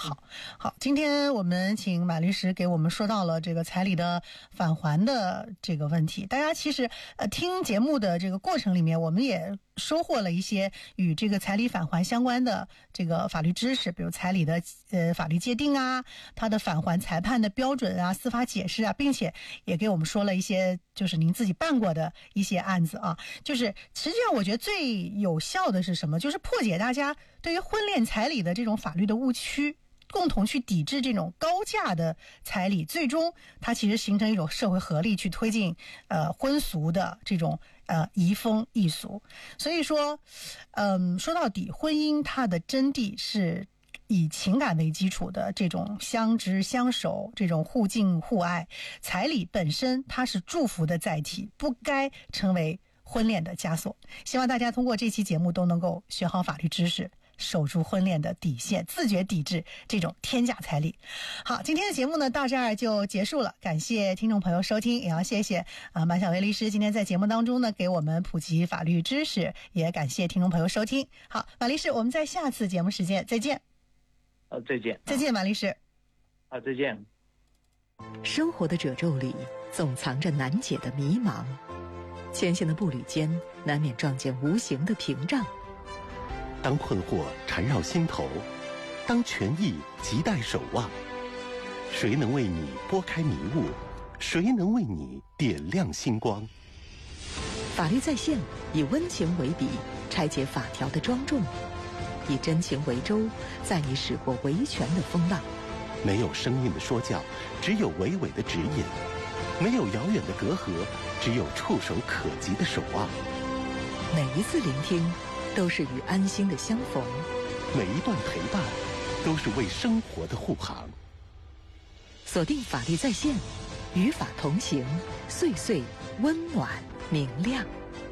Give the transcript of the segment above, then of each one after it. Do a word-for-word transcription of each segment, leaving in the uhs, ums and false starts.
好，好，今天我们请马律师给我们说到了这个彩礼的返还的这个问题。大家其实呃听节目的这个过程里面，我们也收获了一些与这个彩礼返还相关的这个法律知识，比如彩礼的呃法律界定啊，它的返还裁判的标准啊，司法解释啊，并且也给我们说了一些就是您自己办过的一些案子啊。就是实际上我觉得最有效的是什么？就是破解大家对于婚恋彩礼的这种法律的误区，共同去抵制这种高价的彩礼，最终它其实形成一种社会合力，去推进呃婚俗的这种呃移风易俗。所以说，嗯，说到底，婚姻它的真谛是以情感为基础的这种相知相守，这种互敬互爱。彩礼本身它是祝福的载体，不该成为婚恋的枷锁。希望大家通过这期节目都能够学好法律知识，守住婚恋的底线，自觉抵制这种天价彩礼。好，今天的节目呢到这儿就结束了，感谢听众朋友收听，也要谢谢啊、呃、马小薇律师今天在节目当中呢给我们普及法律知识，也感谢听众朋友收听。好，马律师，我们在下次节目时间再见。 呃，再见。 再见，马律师。 啊，再见。 生活的褶皱里总藏着难解的迷茫，前行的步履间难免撞见无形的屏障。 当困惑缠绕心头，当权益亟待守望，谁能为你拨开迷雾？谁能为你点亮星光？ 法律在线，以温情为笔，拆解法条的庄重；以真情为舟，载你驶过维权的风浪。 没有生硬的说教，只有娓娓的指引；没有遥远的隔阂，只有触手可及的守望。 每一次聆听，都是与安心的相逢； 每一段陪伴，都是为生活的护航。 锁定法律在线，与法同行，岁岁温暖明亮。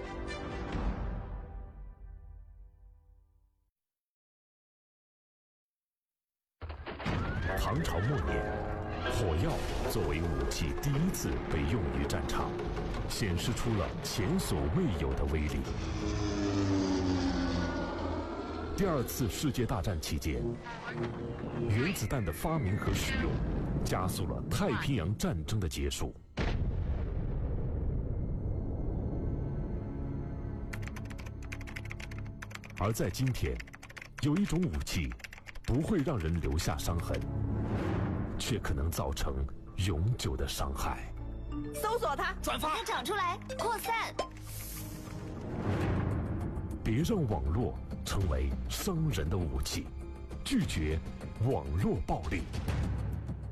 唐朝末年，火药作为武器第一次被用于战场，显示出了前所未有的威力。第二次世界大战期间，原子弹的发明和使用，加速了太平洋战争的结束。而在今天，有一种武器不会让人留下伤痕，却可能造成永久的伤害。 搜索它， 转发， 它长出来，扩散。 别让网络成为伤人的武器，拒绝网络暴力。